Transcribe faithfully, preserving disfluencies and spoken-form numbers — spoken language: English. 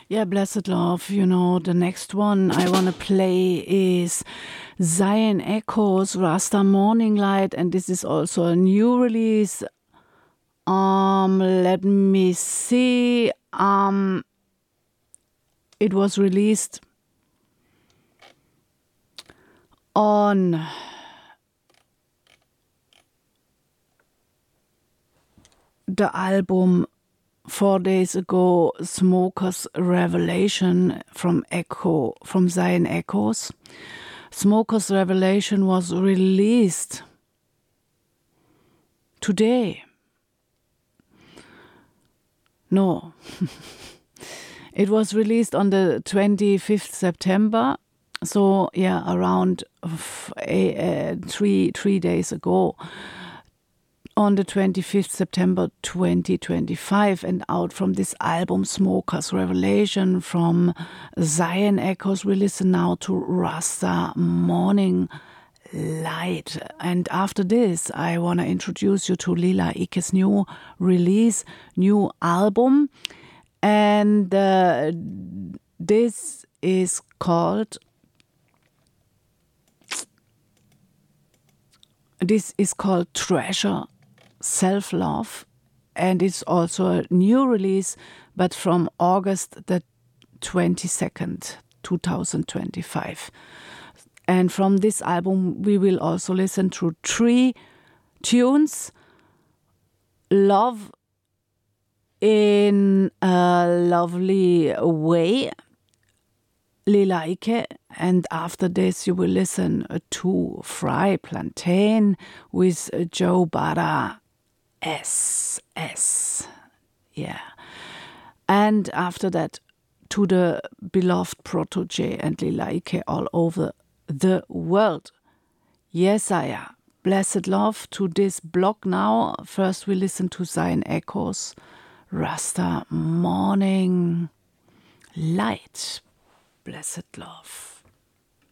Yeah, Blessed Love, you know, the next one I want to play is Zion Echoes, Rasta Morning Light, and this is also a new release. Um, let me see. Um, it was released on the album four days ago, Smoker's Revelation from Echo, from Zion Echoes. Smoker's Revelation was released today. No. It was released on the twenty-fifth September. So, yeah, around a, uh, three, three days ago. On the twenty-fifth September twenty twenty-five, and out from this album Smoker's Revelation from Zion Echoes, we listen now to Rasta Morning Light. And after this, I want to introduce you to Lila Ike's new release, new album. And uh, this is called This is called Treasure Self-Love, and it's also a new release, but from August the twenty-second, twenty twenty-five. And from this album, we will also listen to three tunes. Love in a Lovely Way, Lila Ike, and after this you will listen to Fry Plantain with Joe Bada S S. Yeah. And after that, to the beloved Protege and Lila Ike all over the world. Yesaya, Blessed Love to this block now. First we listen to Zion Echoes, Rasta Morning Light. Blessed Love.